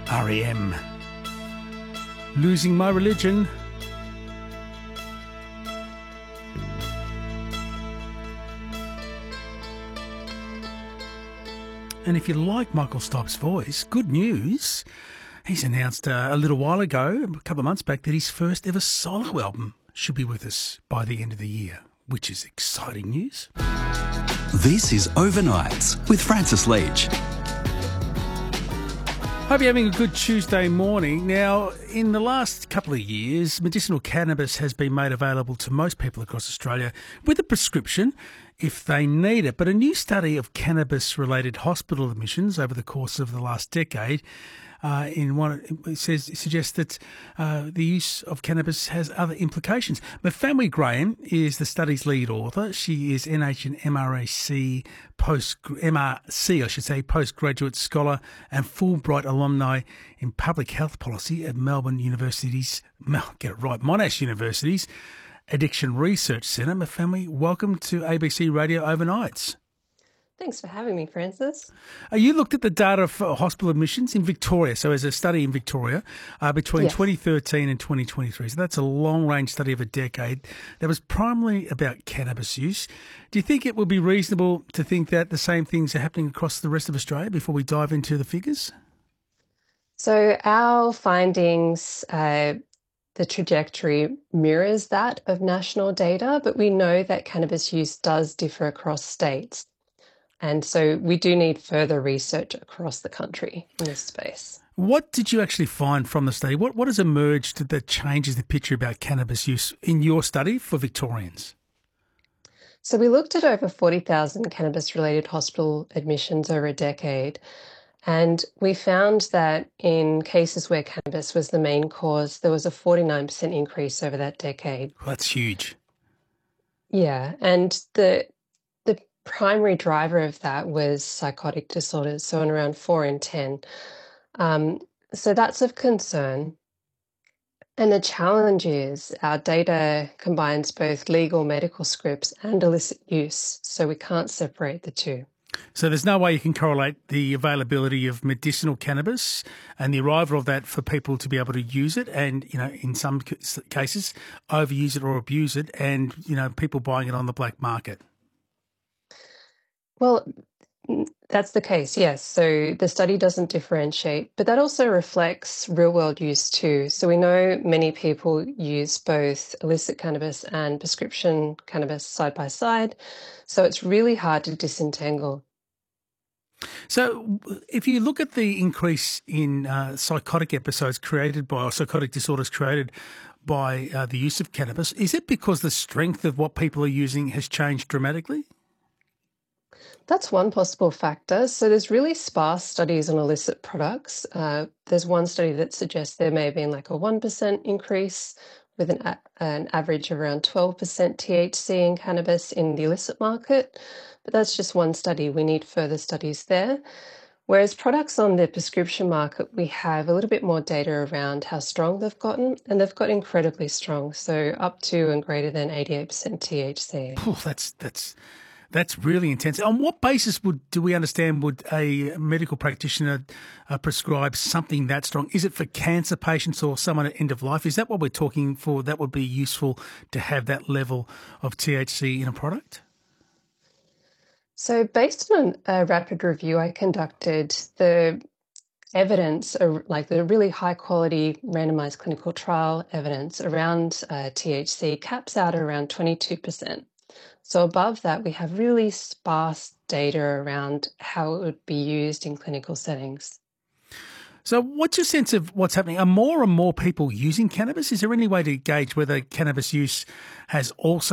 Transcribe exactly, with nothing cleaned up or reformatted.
R E M. Losing My Religion. And if you like Michael Stipe's voice, good news. He's announced uh, a little while ago, a couple of months back, that his first ever solo album should be with us by the end of the year, which is exciting news. This is Overnights with Francis Leach. Hope you're having a good Tuesday morning. Now, in the last couple of years, medicinal cannabis has been made available to most people across Australia with a prescription if they need it. But a new study of cannabis-related hospital admissions over the course of the last decade Uh, in one, it says it suggests that uh, the use of cannabis has other implications. Mafamwi Graham is the study's lead author. She is N H and M R A C post M R C, I should say, postgraduate scholar and Fulbright alumni in public health policy at Melbourne University's get it right, Monash University's Addiction Research Centre. Mafamwi, welcome to A B C Radio Overnights. Thanks for having me, Francis. Uh, you looked at the data for hospital admissions in Victoria, so as a study in Victoria, uh, between Yes. twenty thirteen and twenty twenty-three. So that's a long-range study of a decade that was primarily about cannabis use. Do you think it would be reasonable to think that the same things are happening across the rest of Australia before we dive into the figures? So our findings, uh, the trajectory mirrors that of national data, but we know that cannabis use does differ across states. And so we do need further research across the country in this space. What did you actually find from the study? What what has emerged that changes the picture about cannabis use in your study for Victorians? So we looked at over forty thousand cannabis-related hospital admissions over a decade, and we found that in cases where cannabis was the main cause, there was a forty-nine percent increase over that decade. Well, that's huge. Yeah, and the the primary driver of that was psychotic disorders, so in around four in ten. Um, so that's of concern. And the challenge is our data combines both legal medical scripts and illicit use, so we can't separate the two. So there's no way you can correlate the availability of medicinal cannabis and the arrival of that for people to be able to use it and, you know, in some cases, overuse it or abuse it and, you know, people buying it on the black market. Well, that's the case, yes. So the study doesn't differentiate, but that also reflects real-world use too. So we know many people use both illicit cannabis and prescription cannabis side by side, so it's really hard to disentangle. So if you look at the increase in uh, psychotic episodes created by, or psychotic disorders created by uh, the use of cannabis, is it because the strength of what people are using has changed dramatically? That's one possible factor. So there's really sparse studies on illicit products. Uh, there's one study that suggests there may have been like a one percent increase with an, a- an average of around twelve percent T H C in cannabis in the illicit market. But that's just one study. We need further studies there. Whereas products on the prescription market, we have a little bit more data around how strong they've gotten, and they've got incredibly strong. So up to and greater than eighty-eight percent T H C. Oh, that's that's... That's really intense. On what basis would do we understand would a medical practitioner uh, prescribe something that strong? Is it for cancer patients or someone at end of life? Is that what we're talking for? That would be useful to have that level of T H C in a product? So based on a rapid review I conducted, the evidence, uh, like the really high quality randomized clinical trial evidence around uh, T H C caps out at around twenty-two percent. So above that, we have really sparse data around how it would be used in clinical settings. So what's your sense of what's happening? Are more and more people using cannabis? Is there any way to gauge whether cannabis use has also